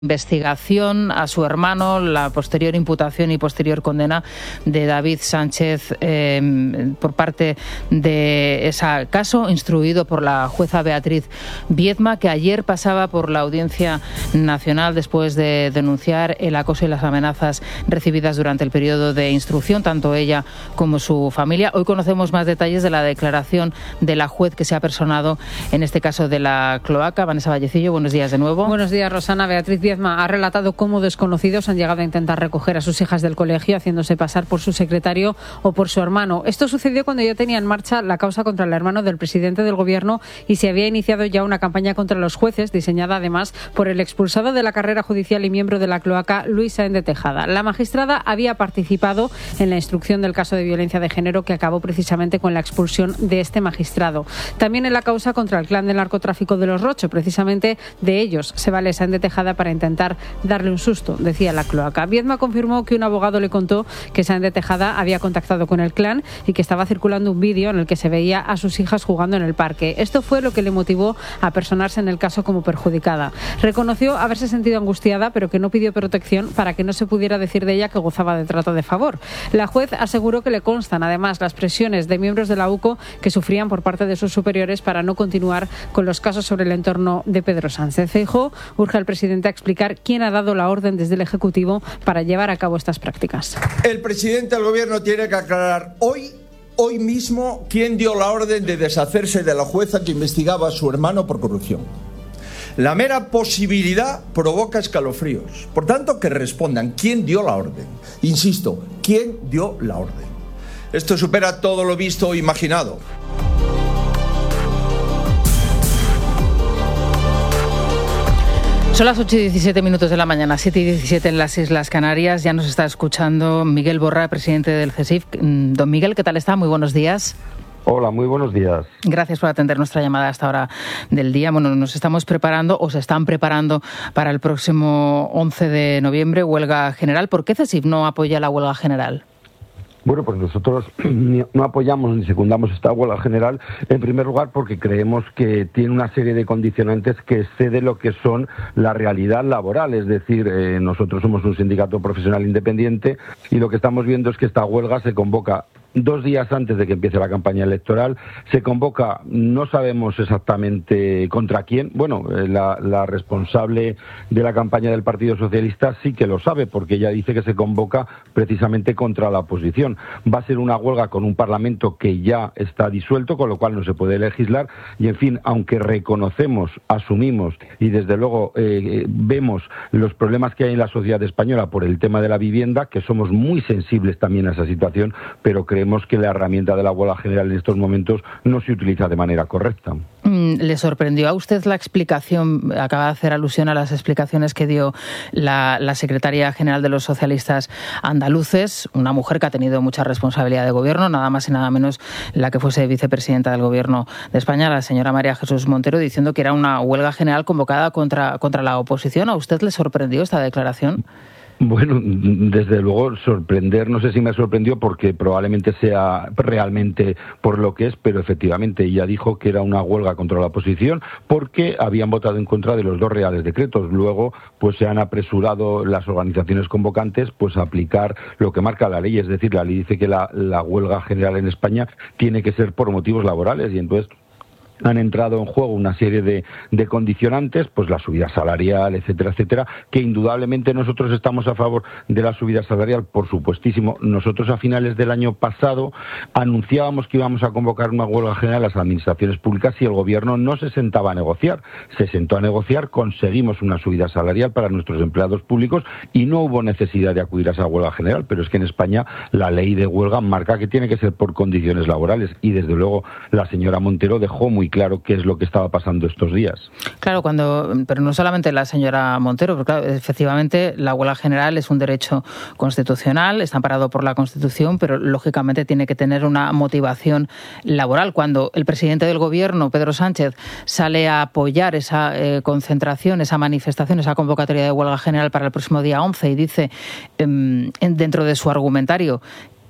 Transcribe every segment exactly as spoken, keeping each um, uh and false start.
Investigación a su hermano, la posterior imputación y posterior condena de David Sánchez eh, por parte de ese caso instruido por la jueza Beatriz Viedma, que ayer pasaba por la Audiencia Nacional después de denunciar el acoso y las amenazas recibidas durante el periodo de instrucción, tanto ella como su familia. Hoy conocemos más detalles de la declaración de la juez que se ha personado en este caso de la cloaca. Vanessa Vallecillo, buenos días de nuevo. Buenos días, Rosana. Beatriz Viedma ha relatado cómo desconocidos han llegado a intentar recoger a sus hijas del colegio haciéndose pasar por su secretario o por su hermano. Esto sucedió cuando ya tenía en marcha la causa contra el hermano del presidente del gobierno y se había iniciado ya una campaña contra los jueces, diseñada además por el expulsado de la carrera judicial y miembro de la cloaca, Luis Sáenz de Tejada. La magistrada había participado en la instrucción del caso de violencia de género que acabó precisamente con la expulsión de este magistrado. También en la causa contra el clan del narcotráfico de los Rocho, precisamente de ellos se vale Sáenz de Tejada para intentar darle un susto, decía la cloaca. Viedma confirmó que un abogado le contó que Sáenz de Tejada había contactado con el clan y que estaba circulando un vídeo en el que se veía a sus hijas jugando en el parque. Esto fue lo que le motivó a personarse en el caso como perjudicada. Reconoció haberse sentido angustiada, pero que no pidió protección para que no se pudiera decir de ella que gozaba de trato de favor. La juez aseguró que le constan además las presiones de miembros de la U C O que sufrían por parte de sus superiores para no continuar con los casos sobre el entorno de Pedro Sánchez. Feijóo urge al presidente a explicar quién ha dado la orden desde el Ejecutivo para llevar a cabo estas prácticas. El presidente del Gobierno tiene que aclarar hoy, hoy mismo, quién dio la orden de deshacerse de la jueza que investigaba a su hermano por corrupción. La mera posibilidad provoca escalofríos. Por tanto, que respondan quién dio la orden. Insisto, quién dio la orden. Esto supera todo lo visto o imaginado. Son las ocho y diecisiete minutos de la mañana, siete y diecisiete en las Islas Canarias. Ya nos está escuchando Miguel Borra, presidente del CESIF. Don Miguel, ¿qué tal está? Muy buenos días. Hola, muy buenos días. Gracias por atender nuestra llamada a esta hora del día. Bueno, nos estamos preparando o se están preparando para el próximo once de noviembre, huelga general. ¿Por qué CESIF no apoya la huelga general? Bueno, pues nosotros no apoyamos ni secundamos esta huelga general, en primer lugar porque creemos que tiene una serie de condicionantes que excede lo que son la realidad laboral. Es decir, eh, nosotros somos un sindicato profesional independiente y lo que estamos viendo es que esta huelga se convoca dos días antes de que empiece la campaña electoral. Se convoca, no sabemos exactamente contra quién. Bueno, eh, la, la responsable de la campaña del Partido Socialista sí que lo sabe, porque ella dice que se convoca precisamente contra la oposición. Va a ser una huelga con un Parlamento que ya está disuelto, con lo cual no se puede legislar. Y, en fin, aunque reconocemos, asumimos y, desde luego, eh, vemos los problemas que hay en la sociedad española por el tema de la vivienda, que somos muy sensibles también a esa situación, pero creemos Creemos que la herramienta de la huelga general en estos momentos no se utiliza de manera correcta. ¿Le sorprendió a usted la explicación? Acaba de hacer alusión a las explicaciones que dio la, la secretaria general de los socialistas andaluces, una mujer que ha tenido mucha responsabilidad de gobierno, nada más y nada menos la que fuese vicepresidenta del gobierno de España, la señora María Jesús Montero, diciendo que era una huelga general convocada contra, contra la oposición. ¿A usted le sorprendió esta declaración? Bueno, desde luego sorprender, no sé si me sorprendió porque probablemente sea realmente por lo que es, pero efectivamente ella dijo que era una huelga contra la oposición porque habían votado en contra de los dos reales decretos. Luego, pues se han apresurado las organizaciones convocantes pues a aplicar lo que marca la ley, es decir, la ley dice que la, la huelga general en España tiene que ser por motivos laborales y entonces han entrado en juego una serie de, de condicionantes, pues la subida salarial, etcétera, etcétera, que indudablemente nosotros estamos a favor de la subida salarial, por supuestísimo. Nosotros a finales del año pasado anunciábamos que íbamos a convocar una huelga general a las administraciones públicas y el gobierno no se sentaba a negociar. Se sentó a negociar, conseguimos una subida salarial para nuestros empleados públicos y no hubo necesidad de acudir a esa huelga general, pero es que en España la ley de huelga marca que tiene que ser por condiciones laborales y desde luego la señora Montero dejó muy claro qué es lo que estaba pasando estos días. Claro, cuando, pero no solamente la señora Montero, porque claro, efectivamente la huelga general es un derecho constitucional, está amparado por la Constitución, pero lógicamente tiene que tener una motivación laboral. Cuando el presidente del Gobierno, Pedro Sánchez, sale a apoyar esa eh, concentración, esa manifestación, esa convocatoria de huelga general para el próximo día once y dice eh, dentro de su argumentario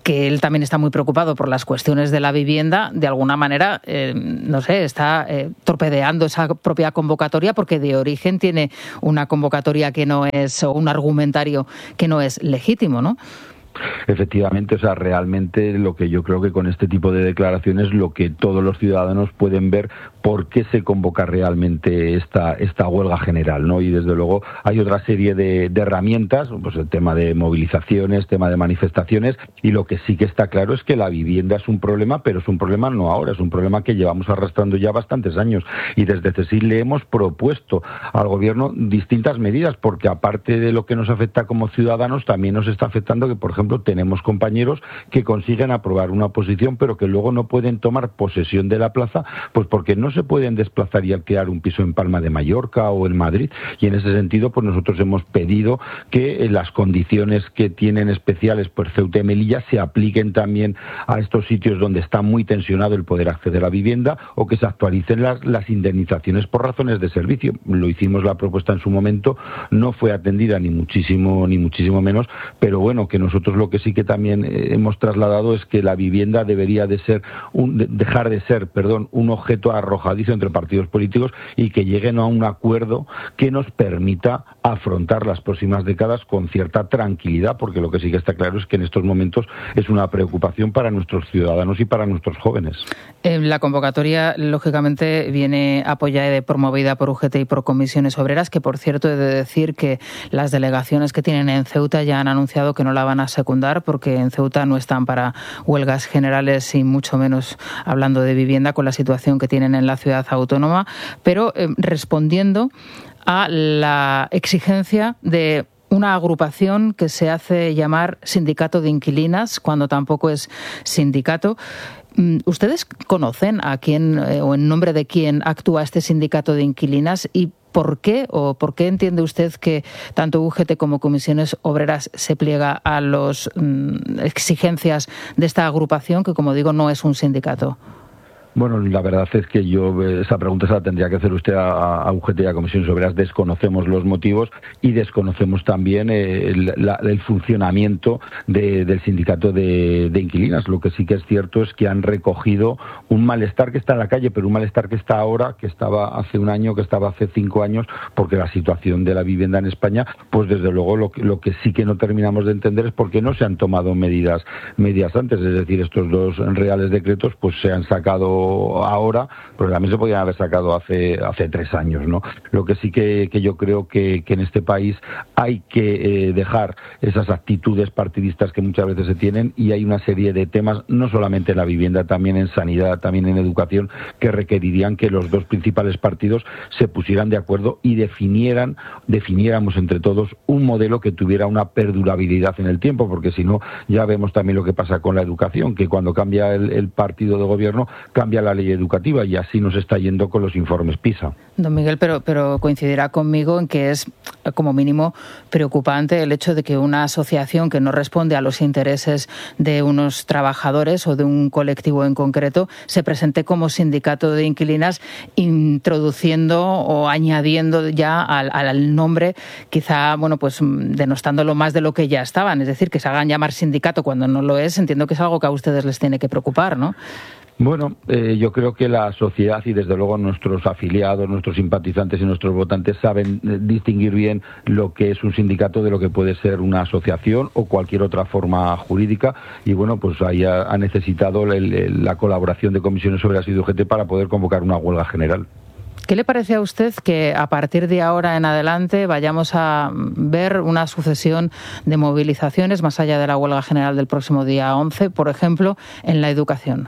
que él también está muy preocupado por las cuestiones de la vivienda, de alguna manera, eh, no sé, está eh, torpedeando esa propia convocatoria porque de origen tiene una convocatoria que no es, o un argumentario que no es legítimo, ¿no? Efectivamente, o sea, realmente lo que yo creo que con este tipo de declaraciones lo que todos los ciudadanos pueden ver por qué se convoca realmente esta esta huelga general, ¿no? Y desde luego hay otra serie de, de herramientas, pues el tema de movilizaciones, tema de manifestaciones, y lo que sí que está claro es que la vivienda es un problema, pero es un problema no ahora, es un problema que llevamos arrastrando ya bastantes años, y desde CESIL le hemos propuesto al gobierno distintas medidas, porque aparte de lo que nos afecta como ciudadanos, también nos está afectando que, por ejemplo, ejemplo, tenemos compañeros que consiguen aprobar una oposición, pero que luego no pueden tomar posesión de la plaza, pues porque no se pueden desplazar y alquilar un piso en Palma de Mallorca o en Madrid. Y en ese sentido, pues nosotros hemos pedido que las condiciones que tienen especiales por Ceuta y Melilla se apliquen también a estos sitios donde está muy tensionado el poder acceder a la vivienda, o que se actualicen las, las indemnizaciones por razones de servicio. Lo hicimos la propuesta en su momento, no fue atendida ni muchísimo ni muchísimo menos, pero bueno, que nosotros lo que sí que también hemos trasladado es que la vivienda debería de ser un, de, dejar de ser, perdón, un objeto arrojadizo entre partidos políticos, y que lleguen a un acuerdo que nos permita afrontar las próximas décadas con cierta tranquilidad, porque lo que sí que está claro es que en estos momentos es una preocupación para nuestros ciudadanos y para nuestros jóvenes. Eh, la convocatoria, lógicamente, viene apoyada y promovida por U G T y por Comisiones Obreras, que, por cierto, he de decir que las delegaciones que tienen en Ceuta ya han anunciado que no la van a secundar, porque en Ceuta no están para huelgas generales y mucho menos hablando de vivienda con la situación que tienen en la ciudad autónoma, pero eh, respondiendo a la exigencia de una agrupación que se hace llamar Sindicato de Inquilinas, cuando tampoco es sindicato. ¿Ustedes conocen a quién eh, o en nombre de quién actúa este Sindicato de Inquilinas y por qué o por qué entiende usted que tanto U G T como Comisiones Obreras se pliega a las mm, exigencias de esta agrupación, que, como digo, no es un sindicato? Bueno, la verdad es que yo esa pregunta se la tendría que hacer usted a, a U G T y a Comisiones Obreras. Desconocemos los motivos y desconocemos también eh, el, la, el funcionamiento de, del sindicato de, de inquilinas. Lo que sí que es cierto es que han recogido un malestar que está en la calle, pero un malestar que está ahora, que estaba hace un año, que estaba hace cinco años, porque la situación de la vivienda en España, pues desde luego lo, lo que sí que no terminamos de entender es por qué no se han tomado medidas, medidas antes. Es decir, estos dos reales decretos pues se han sacado ahora, pero también se podían haber sacado hace hace tres años, ¿no? Lo que sí que, que yo creo que, que en este país hay que eh, dejar esas actitudes partidistas que muchas veces se tienen, y hay una serie de temas, no solamente en la vivienda, también en sanidad, también en educación, que requerirían que los dos principales partidos se pusieran de acuerdo y definieran, definiéramos entre todos un modelo que tuviera una perdurabilidad en el tiempo, porque si no, ya vemos también lo que pasa con la educación, que cuando cambia el, el partido de gobierno, cambia la ley educativa, y así nos está yendo con los informes PISA. Don Miguel, pero, pero coincidirá conmigo en que es, como mínimo, preocupante el hecho de que una asociación que no responde a los intereses de unos trabajadores o de un colectivo en concreto se presente como sindicato de inquilinas, introduciendo o añadiendo ya al, al nombre, quizá, bueno, pues denostándolo más de lo que ya estaban. Es decir, que se hagan llamar sindicato cuando no lo es. Entiendo que es algo que a ustedes les tiene que preocupar, ¿no? Bueno, eh, yo creo que la sociedad y desde luego nuestros afiliados, nuestros simpatizantes y nuestros votantes saben eh, distinguir bien lo que es un sindicato de lo que puede ser una asociación o cualquier otra forma jurídica, y bueno, pues ahí ha, ha necesitado el, el, la colaboración de Comisiones Obreras y de U G T para poder convocar una huelga general. ¿Qué le parece a usted que a partir de ahora en adelante vayamos a ver una sucesión de movilizaciones más allá de la huelga general del próximo día once, por ejemplo, en la educación?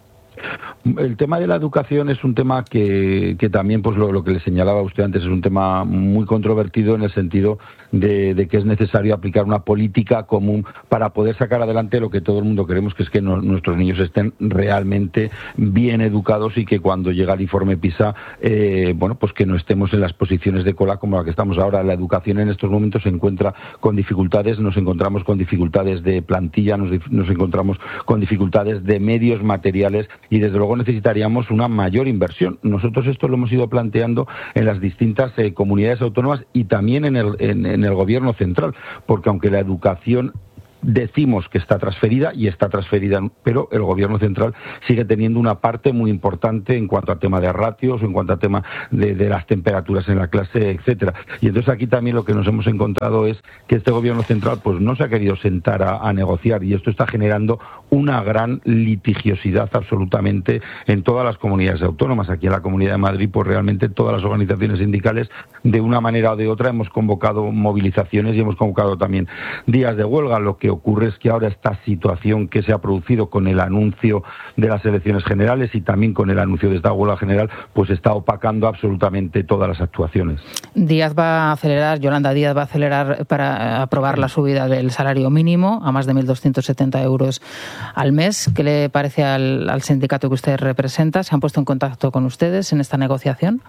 El tema de la educación es un tema que, que también, pues lo, lo que le señalaba usted antes, es un tema muy controvertido en el sentido de, de que es necesario aplicar una política común para poder sacar adelante lo que todo el mundo queremos, que es que no, nuestros niños estén realmente bien educados y que cuando llega el informe PISA, eh, bueno, pues que no estemos en las posiciones de cola como la que estamos ahora. La educación en estos momentos se encuentra con dificultades, nos encontramos con dificultades de plantilla, nos, nos encontramos con dificultades de medios materiales, y desde luego necesitaríamos una mayor inversión. Nosotros esto lo hemos ido planteando en las distintas eh, comunidades autónomas y también en el, en, en el gobierno central, porque aunque la educación decimos que está transferida y está transferida, pero el Gobierno central sigue teniendo una parte muy importante en cuanto a tema de ratios, en cuanto a tema de, de las temperaturas en la clase, etcétera. Y entonces aquí también lo que nos hemos encontrado es que este Gobierno central pues no se ha querido sentar a, a negociar, y esto está generando una gran litigiosidad absolutamente en todas las comunidades autónomas. Aquí en la Comunidad de Madrid, pues realmente todas las organizaciones sindicales, de una manera o de otra, hemos convocado movilizaciones y hemos convocado también días de huelga. Lo que ocurre es que ahora esta situación que se ha producido con el anuncio de las elecciones generales y también con el anuncio de esta huelga general, pues está opacando absolutamente todas las actuaciones. Díaz va a acelerar, Yolanda Díaz va a acelerar para aprobar la subida del salario mínimo a más de mil doscientos setenta euros al mes. ¿Qué le parece al, al sindicato que usted representa? ¿Se han puesto en contacto con ustedes en esta negociación?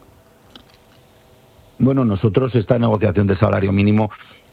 Bueno, nosotros esta negociación de salario mínimo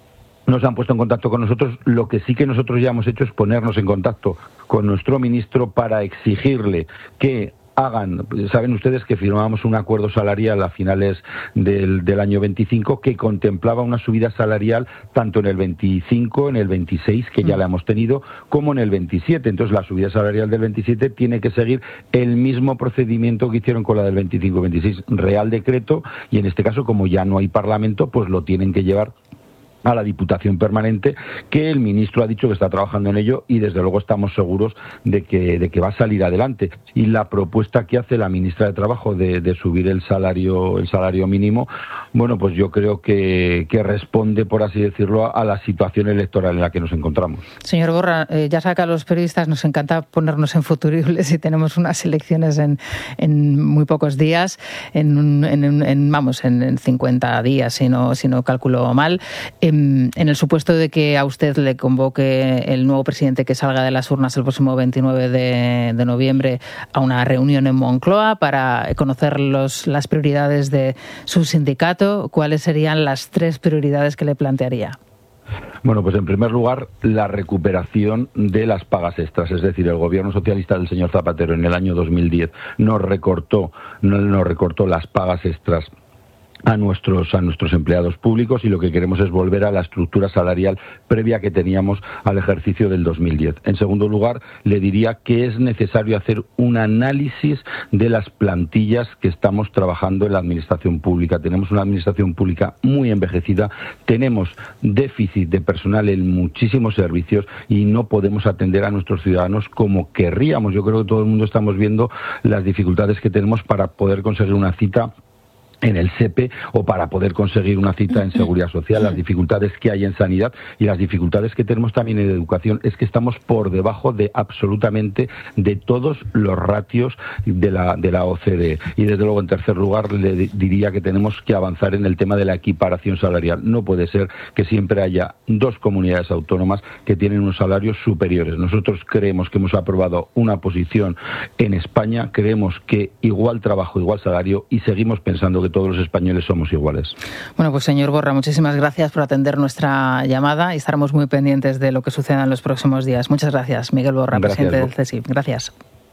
no se han puesto en contacto con nosotros. Lo que sí que nosotros ya hemos hecho es ponernos en contacto con nuestro ministro para exigirle que hagan, saben ustedes que firmamos un acuerdo salarial a finales del, del año veinticinco que contemplaba una subida salarial tanto en el veinticinco, en el veintiséis, que ya la hemos tenido, como en el veintisiete. Entonces la subida salarial del veintisiete tiene que seguir el mismo procedimiento que hicieron con la del veinticinco veintiséis, Real Decreto, y en este caso, como ya no hay Parlamento, pues lo tienen que llevar a la Diputación Permanente, que el ministro ha dicho que está trabajando en ello, y desde luego estamos seguros de que, de que va a salir adelante. Y la propuesta que hace la ministra de Trabajo de, de subir el salario, el salario mínimo, bueno, pues yo creo que, que responde, por así decirlo, a, a la situación electoral en la que nos encontramos. Señor Borra, eh, ya sabe que a los periodistas nos encanta ponernos en futuribles, y tenemos unas elecciones en, en muy pocos días, en, en, en vamos, en, en cincuenta días, si no, si no calculo mal. Eh, En el supuesto de que a usted le convoque el nuevo presidente que salga de las urnas el próximo veintinueve de, de noviembre a una reunión en Moncloa para conocer los, las prioridades de su sindicato, ¿cuáles serían las tres prioridades que le plantearía? Bueno, pues en primer lugar, la recuperación de las pagas extras. Es decir, el gobierno socialista del señor Zapatero en el año dos mil diez nos recortó, no, nos recortó las pagas extras a nuestros a nuestros empleados públicos, y lo que queremos es volver a la estructura salarial previa que teníamos al ejercicio del dos mil diez. En segundo lugar, le diría que es necesario hacer un análisis de las plantillas que estamos trabajando en la administración pública. Tenemos una administración pública muy envejecida, tenemos déficit de personal en muchísimos servicios y no podemos atender a nuestros ciudadanos como querríamos. Yo creo que todo el mundo estamos viendo las dificultades que tenemos para poder conseguir una cita en el S E P E o para poder conseguir una cita en Seguridad Social, las dificultades que hay en sanidad y las dificultades que tenemos también en educación. Es que estamos por debajo de absolutamente de todos los ratios de la, de la O C D E. Y desde luego, en tercer lugar, le diría que tenemos que avanzar en el tema de la equiparación salarial. No puede ser que siempre haya dos comunidades autónomas que tienen unos salarios superiores. Nosotros creemos que hemos aprobado una posición en España, creemos que igual trabajo, igual salario, y seguimos pensando que todos los españoles somos iguales. Bueno, pues señor Borra, muchísimas gracias por atender nuestra llamada, y estaremos muy pendientes de lo que suceda en los próximos días. Muchas gracias, Miguel Borra, gracias, presidente del C E S I. Gracias.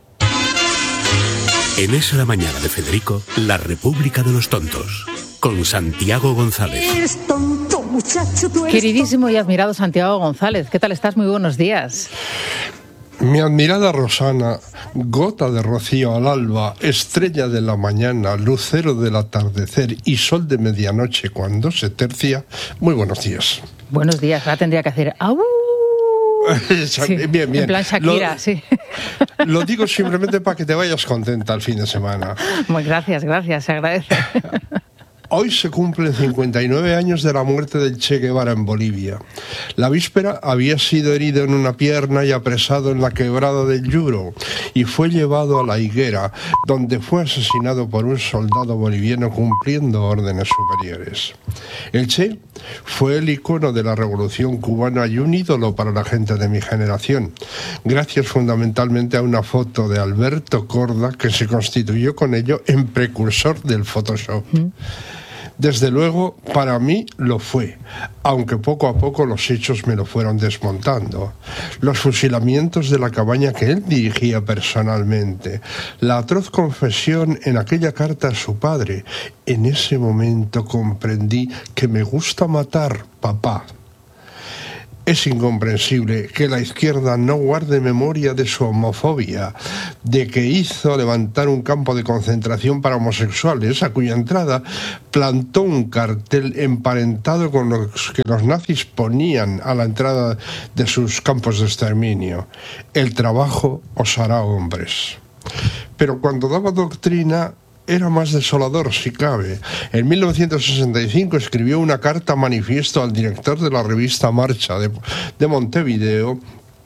En Es la Mañana de Federico, la República de los Tontos, con Santiago González. Eres tonto, muchacho, tú eres Queridísimo tonto. Y admirado Santiago González, ¿qué tal estás? Muy buenos días. Mi admirada Rosana, gota de rocío al alba, estrella de la mañana, lucero del atardecer y sol de medianoche cuando se tercia, muy buenos días. Buenos días, ahora tendría que hacer ¡au! Sí, bien, bien. En plan Shakira, lo, sí. Lo digo simplemente para que te vayas contenta el fin de semana. Muy gracias, gracias, se agradece. Hoy se cumplen cincuenta y nueve años de la muerte del Che Guevara en Bolivia. La víspera había sido herido en una pierna y apresado en la quebrada del Yuro, y fue llevado a La Higuera, donde fue asesinado por un soldado boliviano cumpliendo órdenes superiores. El Che fue el icono de la revolución cubana y un ídolo para la gente de mi generación, gracias fundamentalmente a una foto de Alberto Korda que se constituyó con ello en precursor del Photoshop. ¿Mm? Desde luego, para mí lo fue, aunque poco a poco los hechos me lo fueron desmontando. Los fusilamientos de la cabaña que él dirigía personalmente, la atroz confesión en aquella carta a su padre. En ese momento comprendí que me gusta matar, papá. Es incomprensible que la izquierda no guarde memoria de su homofobia, de que hizo levantar un campo de concentración para homosexuales, a cuya entrada plantó un cartel emparentado con los que los nazis ponían a la entrada de sus campos de exterminio: el trabajo os hará hombres. Pero cuando daba doctrina era más desolador, si cabe. En mil novecientos sesenta y cinco escribió una carta manifiesto al director de la revista Marcha de, de Montevideo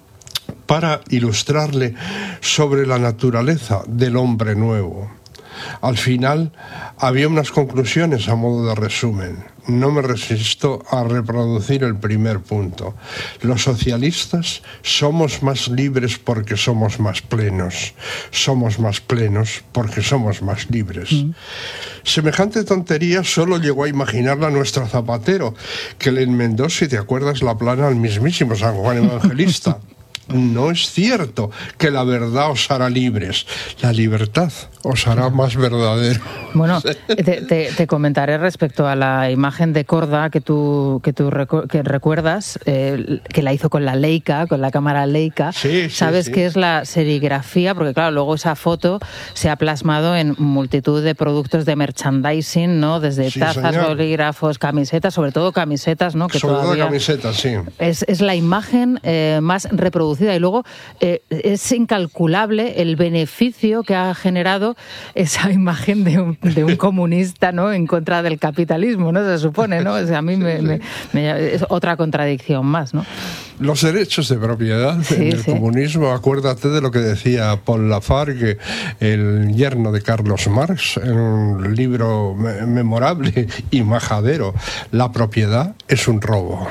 para ilustrarle sobre la naturaleza del hombre nuevo. Al final había unas conclusiones a modo de resumen. No me resisto a reproducir el primer punto. Los socialistas somos más libres porque somos más plenos. Somos más plenos porque somos más libres. Mm. Semejante tontería solo llegó a imaginarla nuestro Zapatero, que le enmendó, si te acuerdas, la plana al mismísimo San Juan Evangelista. No es cierto que la verdad os hará libres. La libertad os hará más verdadero. Bueno, te, te, te comentaré respecto a la imagen de Korda que tú, que tú recu- que recuerdas, eh, que la hizo con la Leica, con la cámara Leica. Sí, sí, Sabes sí. que es la serigrafía, porque claro, luego esa foto se ha plasmado en multitud de productos de merchandising, ¿no? Desde Sí, tazas, señor. bolígrafos, camisetas, sobre todo camisetas, ¿no? Que Sobre todo todavía camisetas, sí. Es, es la imagen eh, más reproducida. Y luego eh, es incalculable el beneficio que ha generado esa imagen de un, de un comunista, ¿no? En contra del capitalismo, ¿no? Se supone, ¿no? O sea, a mí me, me, me, es otra contradicción más, ¿no? Los derechos de propiedad Sí, en el sí. comunismo, acuérdate de lo que decía Paul Lafargue, el yerno de Carlos Marx, en un libro me- memorable y majadero: la propiedad es un robo.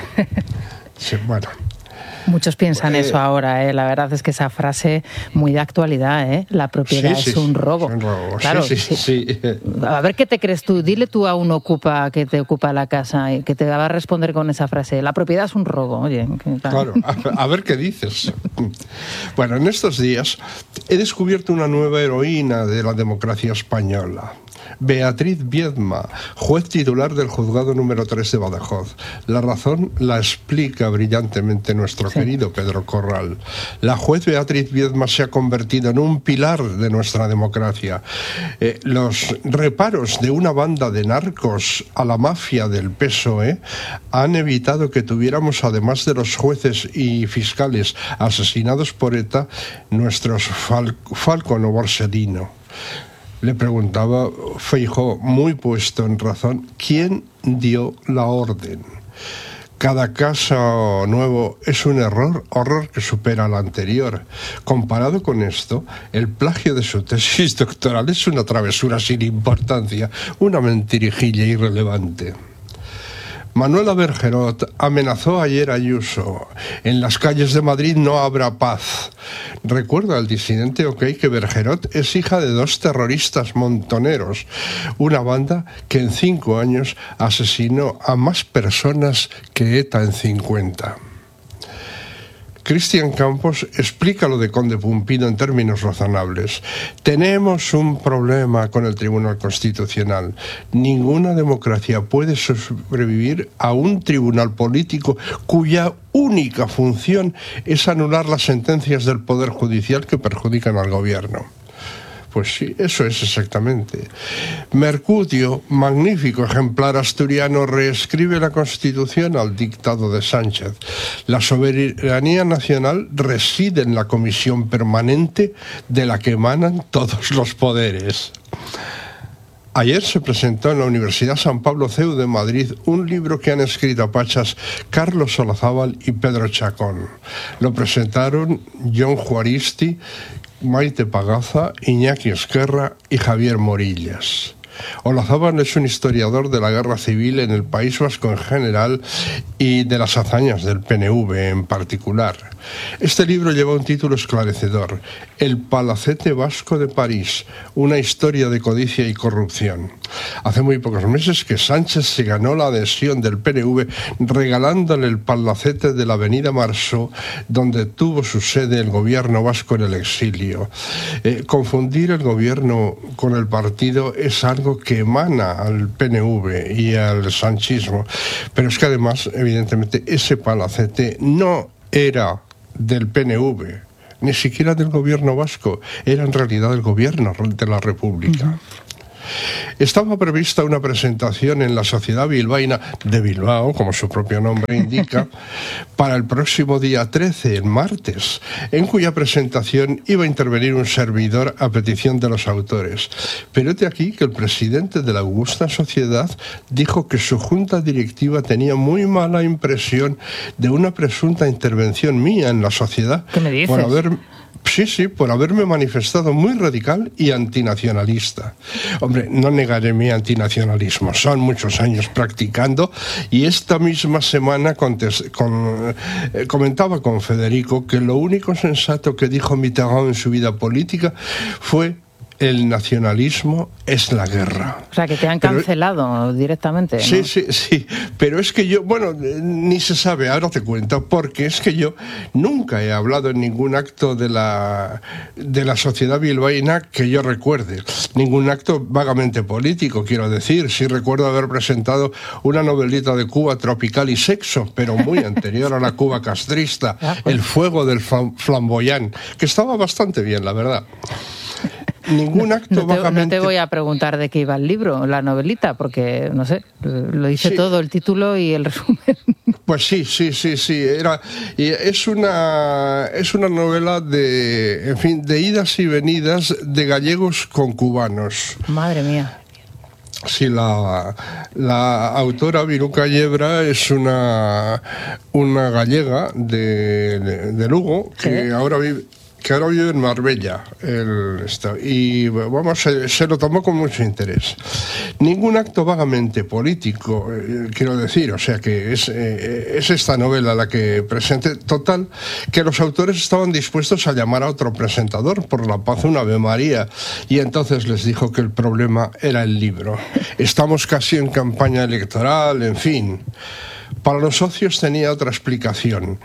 Sí, bueno. Muchos piensan Eh, eso ahora, ¿eh? La verdad es que esa frase muy de actualidad, ¿eh? La propiedad Sí, sí, es un robo. es un robo. Claro, Sí, sí, sí. A ver qué te crees tú. Dile tú a un ocupa que te ocupa la casa y que te va a responder con esa frase. La propiedad es un robo. Oye, que- Claro, a, a ver qué dices. Bueno, en estos días he descubierto una nueva heroína de la democracia española: Beatriz Viedma, juez titular del juzgado número tres de Badajoz. La razón la explica brillantemente nuestro sí. querido Pedro Corral. La juez Beatriz Viedma se ha convertido en un pilar de nuestra democracia. Eh, los reparos de una banda de narcos a la mafia del P S O E han evitado que tuviéramos, además de los jueces y fiscales asesinados por ETA, nuestros Fal- Falcon o Borsellino. Le preguntaba Feijóo, muy puesto en razón, ¿quién dio la orden? Cada caso nuevo es un error, horror que supera al anterior. Comparado con esto, el plagio de su tesis doctoral es una travesura sin importancia, una mentirijilla irrelevante. Manuela Bergerot amenazó ayer a Ayuso: en las calles de Madrid no habrá paz. Recuerda al disidente OK que Bergerot es hija de dos terroristas montoneros, una banda que en cinco años asesinó a más personas que ETA en cincuenta. Cristian Campos explica lo de Conde Pumpido en términos razonables. Tenemos un problema con el Tribunal Constitucional. Ninguna democracia puede sobrevivir a un tribunal político cuya única función es anular las sentencias del Poder Judicial que perjudican al gobierno. Pues sí, eso es exactamente. Mercurio, magnífico ejemplar asturiano, reescribe la Constitución al dictado de Sánchez. La soberanía nacional reside en la comisión permanente de la que emanan todos los poderes. Ayer se presentó en la Universidad San Pablo C E U de Madrid un libro que han escrito a pachas Carlos Olazábal y Pedro Chacón. Lo presentaron John Juaristi, Maite Pagaza, Iñaki Esquerra y Javier Morillas. Olazábal es un historiador de la guerra civil en el País Vasco en general y de las hazañas del P N V en particular. Este libro lleva un título esclarecedor: El Palacete Vasco de París, una historia de codicia y corrupción. Hace muy pocos meses que Sánchez se ganó la adhesión del P N V regalándole el palacete de la avenida Marceau, donde tuvo su sede el gobierno vasco en el exilio. Eh, confundir el gobierno con el partido es algo que emana al P N V y al sanchismo, pero es que además, evidentemente, ese palacete no era del P N V, ni siquiera del gobierno vasco, era en realidad el gobierno de la República. Uh-huh. Estaba prevista una presentación en la Sociedad Bilbaína de Bilbao, como su propio nombre indica, para el próximo día trece, el martes, en cuya presentación iba a intervenir un servidor a petición de los autores. Pero es de aquí que el presidente de la augusta sociedad dijo que su junta directiva tenía muy mala impresión de una presunta intervención mía en la sociedad. ¿Qué me dices? Por haber... Sí, sí, por haberme manifestado muy radical y antinacionalista. Hombre, no negaré mi antinacionalismo, son muchos años practicando, y esta misma semana contes, con, eh, comentaba con Federico que lo único sensato que dijo Mitterrand en su vida política fue: el nacionalismo es la guerra. O sea, que te han cancelado pero, directamente, ¿no? Sí, sí, sí. Pero es que yo, bueno, ni se sabe, ahora te cuento, porque es que yo nunca he hablado en ningún acto de la, de la Sociedad Bilbaína que yo recuerde. Ningún acto vagamente político, quiero decir. Sí recuerdo haber presentado una novelita de Cuba, Tropical y Sexo, pero muy anterior a la Cuba castrista, ah, pues. El fuego del flamboyán, que estaba bastante bien, la verdad. Ningún acto no te, vagamente... No te voy a preguntar de qué iba el libro, la novelita, porque, no sé, lo dice sí. todo, el título y el resumen. Pues sí, sí, sí, sí. Era, y es una, es una novela de, en fin, de idas y venidas de gallegos con cubanos. Madre mía. Sí, la, la autora Viruca Yebra es una, una gallega de, de, de Lugo, que ¿sí? ahora vive... que ahora vive en Marbella, el, y vamos, se, se lo tomó con mucho interés. Ningún acto vagamente político, eh, quiero decir, o sea que es, eh, es esta novela la que presente, total, que los autores estaban dispuestos a llamar a otro presentador, por la paz un Ave María, y entonces les dijo que el problema era el libro. Estamos casi en campaña electoral, en fin. Para los socios tenía otra explicación.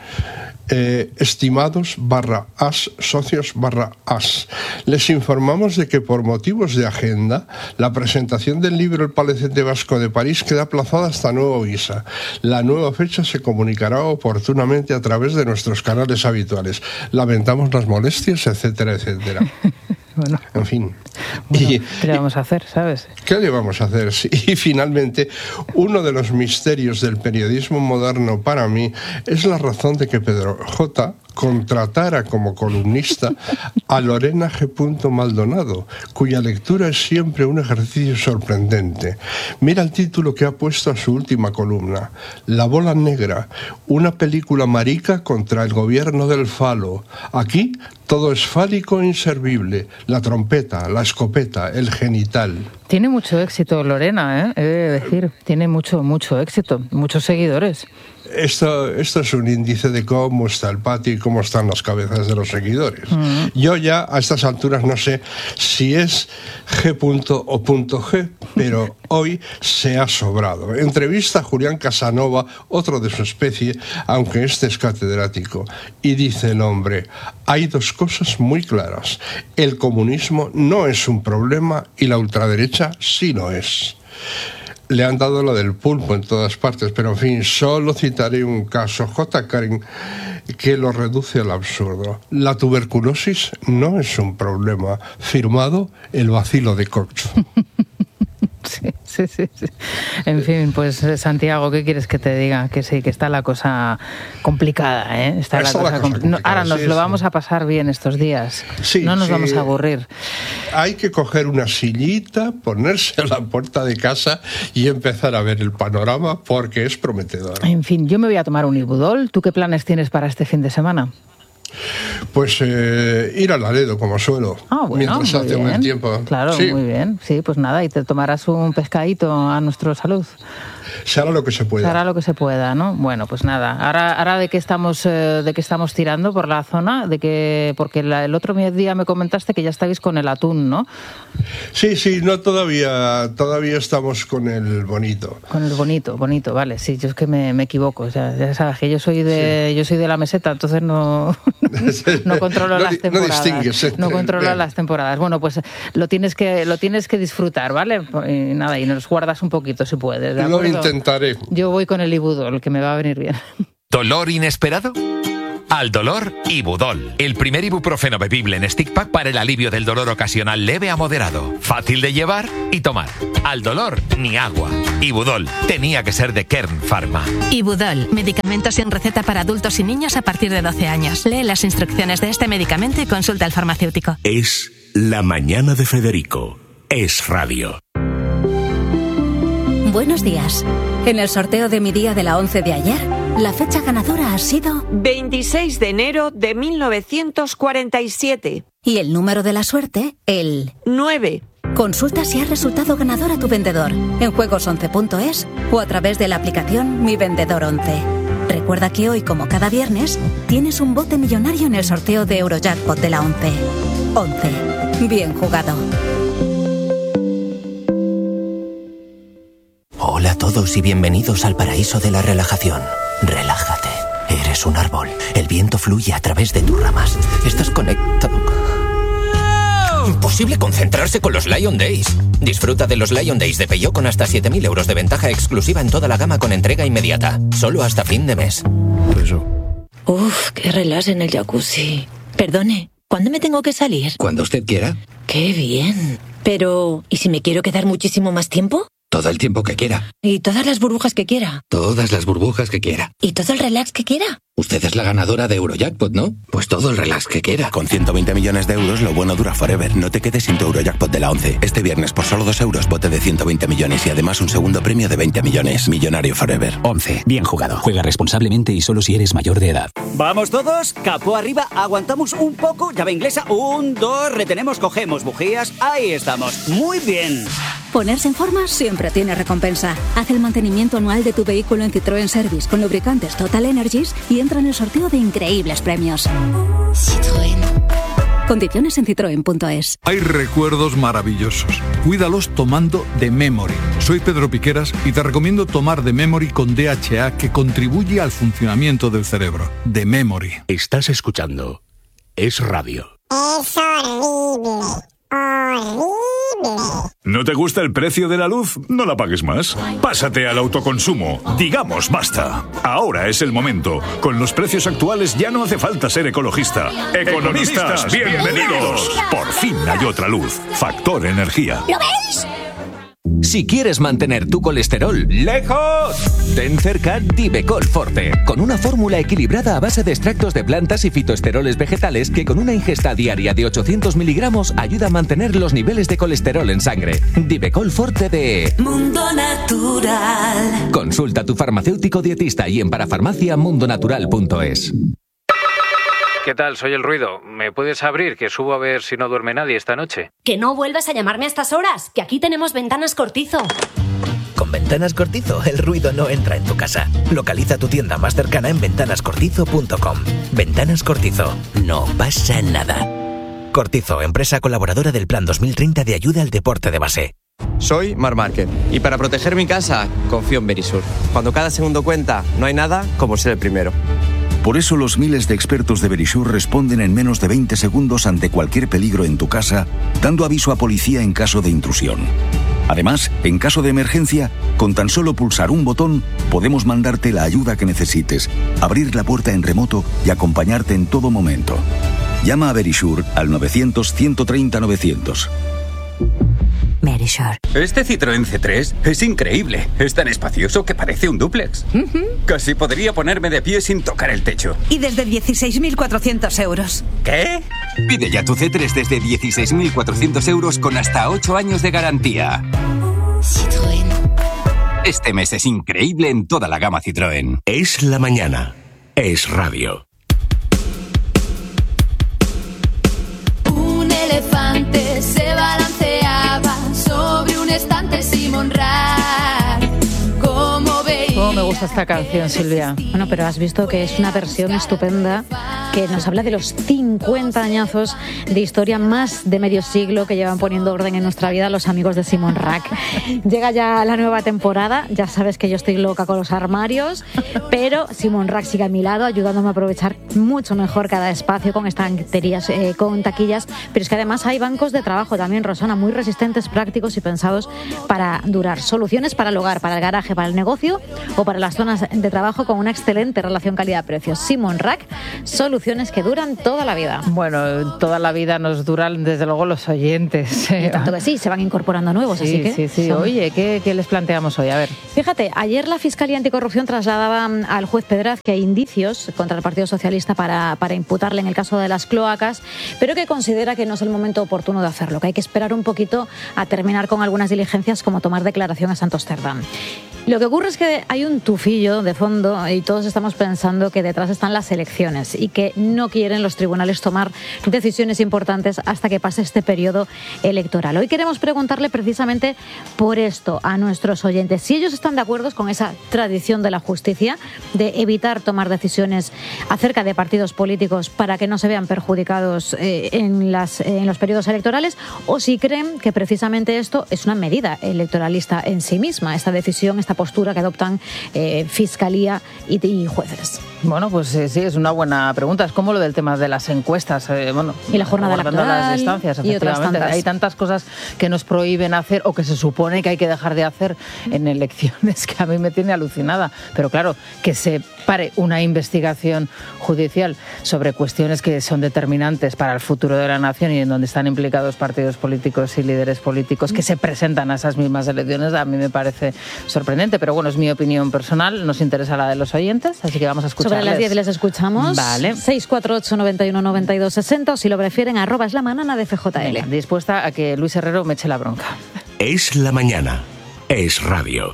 Eh, estimados barra as, socios barra as, les informamos de que por motivos de agenda la presentación del libro El Palacete Vasco de París queda aplazada hasta nuevo aviso. La nueva fecha se comunicará oportunamente a través de nuestros canales habituales. Lamentamos las molestias, etcétera, etcétera. Bueno, en fin. Bueno, y, ¿qué le vamos a hacer, sabes? ¿Qué le vamos a hacer? Y finalmente, uno de los misterios del periodismo moderno para mí es la razón de que Pedro J. contratara como columnista a Lorena G. Maldonado, cuya lectura es siempre un ejercicio sorprendente. Mira el título que ha puesto a su última columna: La bola negra, una película marica contra el gobierno del falo. Aquí todo es fálico e inservible: la trompeta, la escopeta, el genital. Tiene mucho éxito Lorena, ¿eh? He de decir, tiene mucho, mucho éxito, muchos seguidores. Esto, esto es un índice de cómo está el patio y cómo están las cabezas de los seguidores. Mm. Yo ya a estas alturas no sé si es G. o G, pero hoy se ha sobrado. Entrevista a Julián Casanova, otro de su especie, aunque este es catedrático, y dice el hombre: hay dos cosas muy claras. El comunismo no es un problema y la ultraderecha sí lo es. Le han dado lo del pulpo en todas partes, pero en fin, solo citaré un caso, J. Karen, que lo reduce al absurdo. La tuberculosis no es un problema. Firmado el bacilo de Koch. Sí, sí, sí, sí. En fin, pues Santiago, ¿qué quieres que te diga? Que sí, que está la cosa complicada, ¿eh? Está, está la cosa, la cosa compl- no, ahora nos sí, lo sí. vamos a pasar bien estos días. Sí, no nos sí. vamos a aburrir. Hay que coger una sillita, ponerse a la puerta de casa y empezar a ver el panorama, porque es prometedor. En fin, yo me voy a tomar un Ibudol. ¿Tú qué planes tienes para este fin de semana? Pues eh, ir a Laredo, como suelo, ah, bueno, mientras hace un buen tiempo. Claro, sí. Muy bien. Sí, pues nada, y te tomarás un pescadito a nuestra salud. se hará lo que se pueda. Se hará lo que se pueda, ¿no? Bueno, pues nada. Ahora, ahora de qué estamos, eh, de qué estamos tirando por la zona, de que porque la, el otro día me comentaste que ya estáis con el atún, ¿no? Sí, sí, no todavía, todavía estamos con el bonito. Con el bonito, bonito, vale. Sí, yo es que me, me equivoco. O sea, ya sabes que yo soy de, sí. yo soy de la meseta, entonces no, no controlo no, las temporadas. No distingues. No controlo bien. las temporadas. Bueno, pues lo tienes que, lo tienes que disfrutar, ¿vale? Y nada, y nos guardas un poquito si puedes. ¿De lo intentaré. Yo voy con el Ibudol, que me va a venir bien. ¿Dolor inesperado? Al dolor, Ibudol, el primer ibuprofeno bebible en stick pack para el alivio del dolor ocasional leve a moderado, fácil de llevar y tomar. Al dolor, ni agua. Ibudol, tenía que ser de Kern Pharma. Ibudol, medicamento sin receta para adultos y niños a partir de doce años. Lee las instrucciones de este medicamento y consulta al farmacéutico. Es La Mañana de Federico. Es radio. Buenos días. En el sorteo de mi día de la once de ayer, la fecha ganadora ha sido veintiséis de enero de mil novecientos cuarenta y siete. Y el número de la suerte, el nueve. Consulta si ha resultado ganador a tu vendedor en juegos once punto es o a través de la aplicación Mi Vendedor once. Recuerda que hoy, como cada viernes, tienes un bote millonario en el sorteo de Eurojackpot de la once. once. Bien jugado. Hola a todos y bienvenidos al paraíso de la relajación. Relájate. Eres un árbol. El viento fluye a través de tus ramas. Estás conectado. Imposible concentrarse con los Lion Days. Disfruta de los Lion Days de Peugeot con hasta siete mil euros de ventaja exclusiva en toda la gama con entrega inmediata. Solo hasta fin de mes. Eso. Uf, qué relax en el jacuzzi. Perdone, ¿cuándo me tengo que salir? Cuando usted quiera. Qué bien. Pero, ¿y si me quiero quedar muchísimo más tiempo? Todo el tiempo que quiera. ¿Y todas las burbujas que quiera? Todas las burbujas que quiera. ¿Y todo el relax que quiera? Usted es la ganadora de Eurojackpot, ¿no? Pues todo el relax que quiera. Con ciento veinte millones de euros, lo bueno dura forever. No te quedes sin tu Eurojackpot de la once. Este viernes, por solo dos euros, bote de ciento veinte millones y además un segundo premio de veinte millones. Millonario forever. once. Bien jugado. Juega responsablemente y solo si eres mayor de edad. ¿Vamos todos? Capó arriba, aguantamos un poco, llave inglesa, un, dos, retenemos, cogemos bujías. Ahí estamos. Muy bien. Ponerse en forma siempre tiene recompensa. Haz el mantenimiento anual de tu vehículo en Citroën Service con lubricantes Total Energies y entra en el sorteo de increíbles premios. Citroën. Condiciones en citroen punto es. Hay recuerdos maravillosos. Cuídalos tomando The Memory. Soy Pedro Piqueras y te recomiendo tomar The Memory con D H A, que contribuye al funcionamiento del cerebro. The Memory. Estás escuchando Es Radio. Es horrible. Horrible. ¿No te gusta el precio de la luz? No la pagues más. Pásate al autoconsumo. Digamos basta. Ahora es el momento. Con los precios actuales ya no hace falta ser ecologista. Economistas, bienvenidos. Por fin hay otra luz. Factor Energía. ¿Lo veis? Si quieres mantener tu colesterol lejos, ten cerca Divecol Forte, con una fórmula equilibrada a base de extractos de plantas y fitoesteroles vegetales que con una ingesta diaria de ochocientos miligramos ayuda a mantener los niveles de colesterol en sangre. Divecol Forte de Mundo Natural. Consulta a tu farmacéutico dietista y en parafarmacia mundo natural punto es. ¿Qué tal? Soy el ruido. ¿Me puedes abrir? Que subo a ver si no duerme nadie esta noche. Que no vuelvas a llamarme a estas horas, que aquí tenemos Ventanas Cortizo. Con Ventanas Cortizo, el ruido no entra en tu casa. Localiza tu tienda más cercana en ventanas cortizo punto com. Ventanas Cortizo. No pasa nada. Cortizo, empresa colaboradora del Plan dos mil treinta de ayuda al deporte de base. Soy Marc Márquez y para proteger mi casa, confío en Verisur. Cuando cada segundo cuenta, no hay nada como ser el primero. Por eso los miles de expertos de Verisur responden en menos de veinte segundos ante cualquier peligro en tu casa, dando aviso a policía en caso de intrusión. Además, en caso de emergencia, con tan solo pulsar un botón, podemos mandarte la ayuda que necesites, abrir la puerta en remoto y acompañarte en todo momento. Llama a Verisur al novecientos, ciento treinta, novecientos. Verisur. Este Citroën C tres es increíble. Es tan espacioso que parece un dúplex. Uh-huh. Casi podría ponerme de pie sin tocar el techo. Y desde dieciséis mil cuatrocientos euros. ¿Qué? Pide ya tu C tres desde dieciséis mil cuatrocientos euros con hasta ocho años de garantía. Citroën. Este mes es increíble en toda la gama Citroën. Es la mañana. Es radio. Un elefante se balanceaba sobre un estante Simon Rack. Como gusta esta canción, Silvia. Bueno, pero has visto que es una versión estupenda que nos habla de los cincuenta añazos de historia, más de medio siglo que llevan poniendo orden en nuestra vida los amigos de Simon Rack. Llega ya la nueva temporada, ya sabes que yo estoy loca con los armarios, pero Simon Rack sigue a mi lado ayudándome a aprovechar mucho mejor cada espacio con estanterías, eh, con taquillas, pero es que además hay bancos de trabajo también, Rosana, muy resistentes, prácticos y pensados para durar. Soluciones para el hogar, para el garaje, para el negocio o para las zonas de trabajo con una excelente relación calidad-precio. Simon Rack, soluciones que duran toda la vida. Bueno, toda la vida nos duran desde luego los oyentes. Y tanto que sí, se van incorporando nuevos, sí, así que... Sí, sí, son... Oye, ¿qué, ¿qué les planteamos hoy? A ver. Fíjate, ayer la Fiscalía Anticorrupción trasladaba al juez Pedraz que hay indicios contra el Partido Socialista para, para imputarle en el caso de las cloacas, pero que considera que no es el momento oportuno de hacerlo, que hay que esperar un poquito a terminar con algunas diligencias como tomar declaración a Santos Cerdán. Lo que ocurre es que hay un tufillo de fondo y todos estamos pensando que detrás están las elecciones y que no quieren los tribunales tomar decisiones importantes hasta que pase este periodo electoral. Hoy queremos preguntarle precisamente por esto a nuestros oyentes, si ellos están de acuerdo con esa tradición de la justicia de evitar tomar decisiones acerca de partidos políticos para que no se vean perjudicados eh, en, las, eh, en los periodos electorales, o si creen que precisamente esto es una medida electoralista en sí misma, esta decisión, esta postura que adoptan eh, Fiscalía y, y jueces. Bueno, pues eh, sí, es una buena pregunta. Es como lo del tema de las encuestas. Eh, bueno, y la jornada electoral las distancias, y otras tantas. Hay tantas cosas que nos prohíben hacer o que se supone que hay que dejar de hacer en elecciones que a mí me tiene alucinada. Pero claro, que se pare una investigación judicial sobre cuestiones que son determinantes para el futuro de la nación y en donde están implicados partidos políticos y líderes políticos que se presentan a esas mismas elecciones, a mí me parece sorprendente. Pero bueno, es mi opinión personal, nos interesa la de los oyentes, así que vamos a escucharles. Sobre las diez les escuchamos. Vale. seis cuatro ocho, nueve uno, nueve dos, seis cero, o si lo prefieren, arroba es la manana de F J L. Venga, dispuesta a que Luis Herrero me eche la bronca. Es la mañana. Es radio.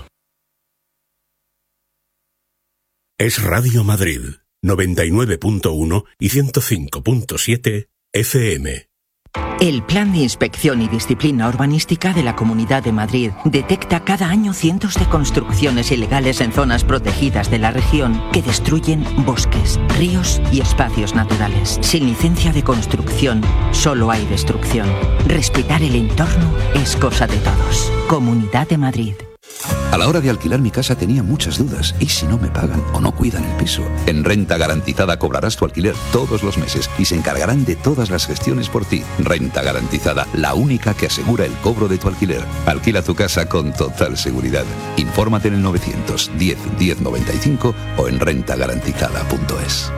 Es Radio Madrid, noventa y nueve punto uno y ciento cinco punto siete F M. El Plan de Inspección y Disciplina Urbanística de la Comunidad de Madrid detecta cada año cientos de construcciones ilegales en zonas protegidas de la región que destruyen bosques, ríos y espacios naturales. Sin licencia de construcción, solo hay destrucción. Respetar el entorno es cosa de todos. Comunidad de Madrid. A la hora de alquilar mi casa tenía muchas dudas. ¿Y si no me pagan o no cuidan el piso? En Renta Garantizada cobrarás tu alquiler todos los meses y se encargarán de todas las gestiones por ti. Renta Garantizada, la única que asegura el cobro de tu alquiler. Alquila tu casa con total seguridad. Infórmate en el novecientos diez, diez noventa y cinco o en renta garantizada punto es.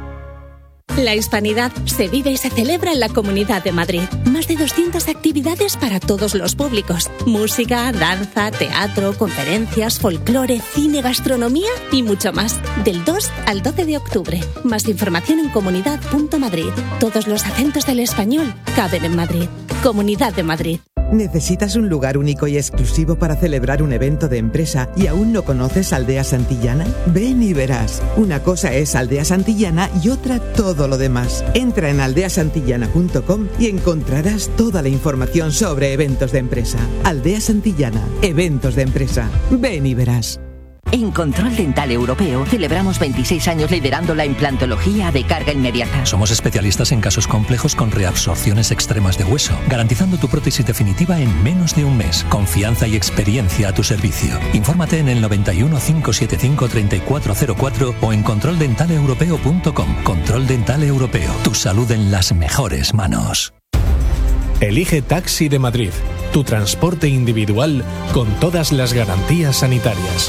La hispanidad se vive y se celebra en la Comunidad de Madrid. Más de doscientas actividades para todos los públicos. Música, danza, teatro, conferencias, folclore, cine, gastronomía y mucho más. Del dos al doce de octubre. Más información en comunidad punto madrid. Todos los acentos del español caben en Madrid. Comunidad de Madrid. ¿Necesitas un lugar único y exclusivo para celebrar un evento de empresa y aún no conoces Aldea Santillana? Ven y verás. Una cosa es Aldea Santillana y otra todo lo demás. Entra en aldea santillana punto com y encontrarás toda la información sobre eventos de empresa. Aldea Santillana, eventos de empresa. Ven y verás. En Control Dental Europeo celebramos veintiséis años liderando la implantología de carga inmediata. Somos especialistas en casos complejos con reabsorciones extremas de hueso, garantizando tu prótesis definitiva en menos de un mes. Confianza y experiencia a tu servicio. Infórmate en el noventa y uno, cinco setenta y cinco, treinta y cuatro cero cuatro o en control dental europeo punto com. Control Dental Europeo. Tu salud en las mejores manos. Elige Taxi de Madrid, tu transporte individual con todas las garantías sanitarias.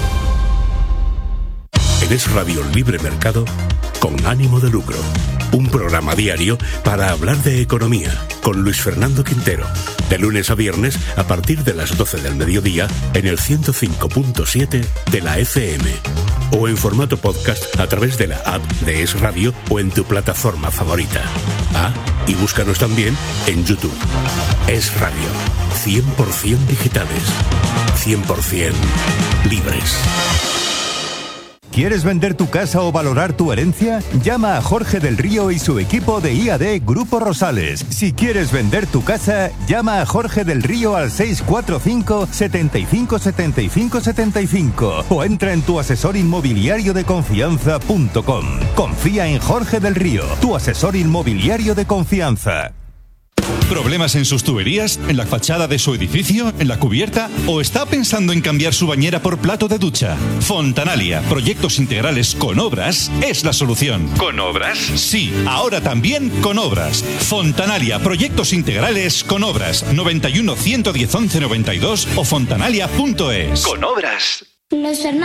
Es Radio Libre Mercado con ánimo de lucro. Un programa diario para hablar de economía con Luis Fernando Quintero. De lunes a viernes a partir de las doce del mediodía en el ciento cinco punto siete de la F M. O en formato podcast a través de la app de Es Radio o en tu plataforma favorita. Ah, y búscanos también en YouTube. Es Radio. cien por ciento digitales. cien por ciento libres. ¿Quieres vender tu casa o valorar tu herencia? Llama a Jorge del Río y su equipo de I A D Grupo Rosales. Si quieres vender tu casa, llama a Jorge del Río al seis cuatro cinco, setenta y cinco, setenta y cinco, setenta y cinco o entra en tu asesor inmobiliario de confianza punto com. Confía en Jorge del Río, tu asesor inmobiliario de confianza. ¿Problemas en sus tuberías? ¿En la fachada de su edificio? ¿En la cubierta? ¿O está pensando en cambiar su bañera por plato de ducha? Fontanalia, proyectos integrales con obras, es la solución. ¿Con obras? Sí, ahora también con obras. Fontanalia, proyectos integrales con obras. noventa y uno, ciento diez, once noventa y dos o fontanalia punto es. Con obras. Los hermanos